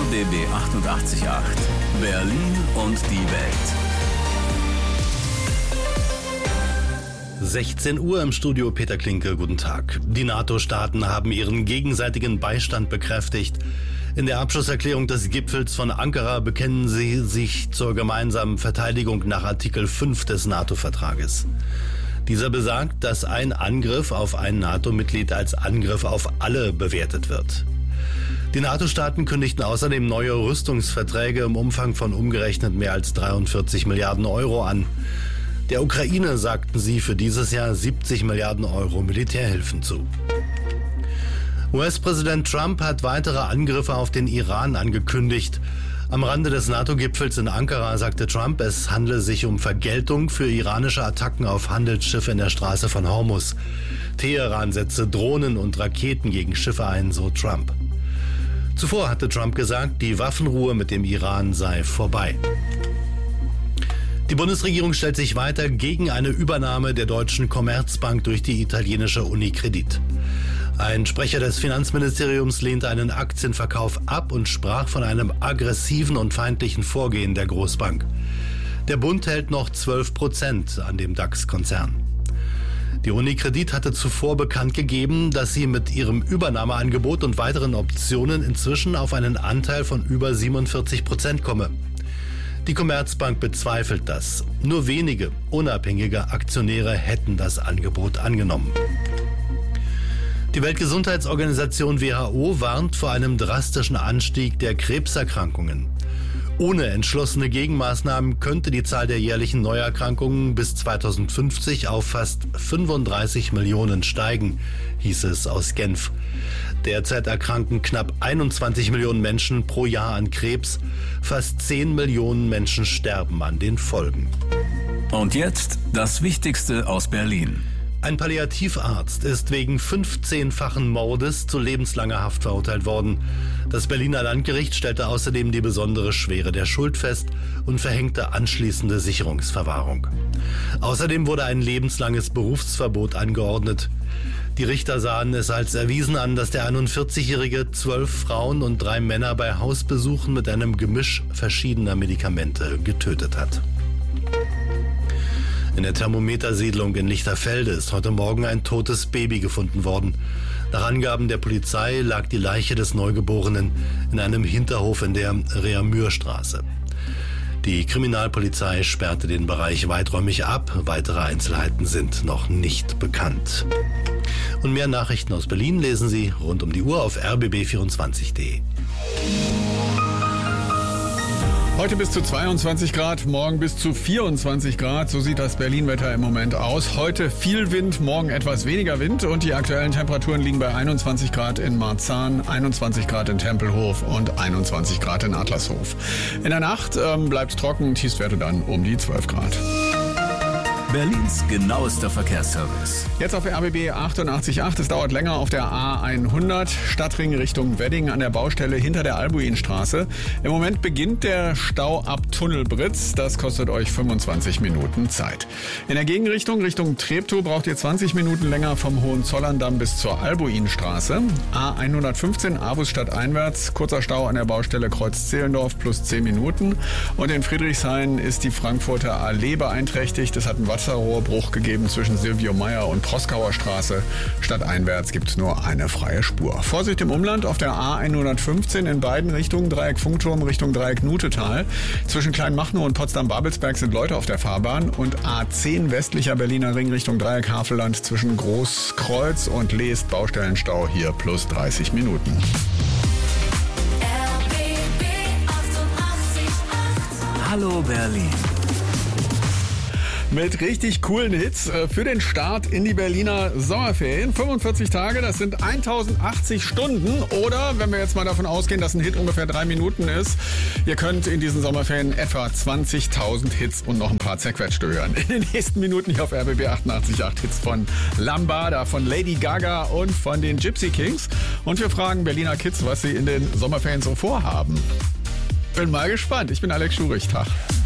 RBB 88.8 Berlin und die Welt. 16 Uhr im Studio, Peter Klinke, guten Tag. Die NATO-Staaten haben ihren gegenseitigen Beistand bekräftigt. In der Abschlusserklärung des Gipfels von Ankara bekennen sie sich zur gemeinsamen Verteidigung nach Artikel 5 des NATO-Vertrages. Dieser besagt, dass ein Angriff auf ein NATO-Mitglied als Angriff auf alle bewertet wird. Die NATO-Staaten kündigten außerdem neue Rüstungsverträge im Umfang von umgerechnet mehr als 43 Milliarden Euro an. Der Ukraine sagten sie für dieses Jahr 70 Milliarden Euro Militärhilfen zu. US-Präsident Trump hat weitere Angriffe auf den Iran angekündigt. Am Rande des NATO-Gipfels in Ankara sagte Trump, es handle sich um Vergeltung für iranische Attacken auf Handelsschiffe in der Straße von Hormuz. Teheran setze Drohnen und Raketen gegen Schiffe ein, so Trump. Zuvor hatte Trump gesagt, die Waffenruhe mit dem Iran sei vorbei. Die Bundesregierung stellt sich weiter gegen eine Übernahme der Deutschen Commerzbank durch die italienische Unicredit. Ein Sprecher des Finanzministeriums lehnte einen Aktienverkauf ab und sprach von einem aggressiven und feindlichen Vorgehen der Großbank. Der Bund hält noch 12% an dem DAX-Konzern. Die Unicredit hatte zuvor bekannt gegeben, dass sie mit ihrem Übernahmeangebot und weiteren Optionen inzwischen auf einen Anteil von über 47% komme. Die Commerzbank bezweifelt das. Nur wenige unabhängige Aktionäre hätten das Angebot angenommen. Die Weltgesundheitsorganisation WHO warnt vor einem drastischen Anstieg der Krebserkrankungen. Ohne entschlossene Gegenmaßnahmen könnte die Zahl der jährlichen Neuerkrankungen bis 2050 auf fast 35 Millionen steigen, hieß es aus Genf. Derzeit erkranken knapp 21 Millionen Menschen pro Jahr an Krebs. Fast 10 Millionen Menschen sterben an den Folgen. Und jetzt das Wichtigste aus Berlin. Ein Palliativarzt ist wegen 15-fachen Mordes zu lebenslanger Haft verurteilt worden. Das Berliner Landgericht stellte außerdem die besondere Schwere der Schuld fest und verhängte anschließende Sicherungsverwahrung. Außerdem wurde ein lebenslanges Berufsverbot angeordnet. Die Richter sahen es als erwiesen an, dass der 41-Jährige 12 Frauen und 3 Männer bei Hausbesuchen mit einem Gemisch verschiedener Medikamente getötet hat. In der Thermometersiedlung in Lichterfelde ist heute Morgen ein totes Baby gefunden worden. Nach Angaben der Polizei lag die Leiche des Neugeborenen in einem Hinterhof in der Reamürstraße. Die Kriminalpolizei sperrte den Bereich weiträumig ab. Weitere Einzelheiten sind noch nicht bekannt. Und mehr Nachrichten aus Berlin lesen Sie rund um die Uhr auf rbb24.de. Heute bis zu 22 Grad, morgen bis zu 24 Grad. So sieht das Berlin-Wetter im Moment aus. Heute viel Wind, morgen etwas weniger Wind und die aktuellen Temperaturen liegen bei 21 Grad in Marzahn, 21 Grad in Tempelhof und 21 Grad in Adlershof. In der Nacht bleibt es trocken, Tiefstwerte dann um die 12 Grad. Berlins genauester Verkehrsservice. Jetzt auf RBB 88.8. Es dauert länger auf der A100, Stadtring Richtung Wedding an der Baustelle hinter der Albuinstraße. Im Moment beginnt der Stau ab Tunnelbritz. Das kostet euch 25 Minuten Zeit. In der Gegenrichtung, Richtung Treptow, braucht ihr 20 Minuten länger vom Hohenzollerndamm bis zur Albuinstraße. A115 Avus stadteinwärts, kurzer Stau an der Baustelle Kreuz-Zehlendorf plus 10 Minuten. Und in Friedrichshain ist die Frankfurter Allee beeinträchtigt. Es hat einen Wasserrohrbruch gegeben zwischen Silvio Meyer und Proskauer Straße. Stadteinwärts gibt es nur eine freie Spur. Vorsicht im Umland auf der A115 in beiden Richtungen, Dreieck Funkturm Richtung Dreieck Nutetal. Zwischen Kleinmachnow und Potsdam-Babelsberg sind Leute auf der Fahrbahn und A10 westlicher Berliner Ring Richtung Dreieck Havelland zwischen Großkreuz und Leest Baustellenstau hier plus 30 Minuten. Hallo Berlin. Mit richtig coolen Hits für den Start in die Berliner Sommerferien. 45 Tage, das sind 1080 Stunden. Oder, wenn wir jetzt mal davon ausgehen, dass ein Hit ungefähr 3 Minuten ist, ihr könnt in diesen Sommerferien etwa 20.000 Hits und noch ein paar zerquetschte hören. In den nächsten Minuten hier auf RBB 88.8 Hits von Lambada, von Lady Gaga und von den Gypsy Kings. Und wir fragen Berliner Kids, was sie in den Sommerferien so vorhaben. Bin mal gespannt. Ich bin Alex Schurich. Tag.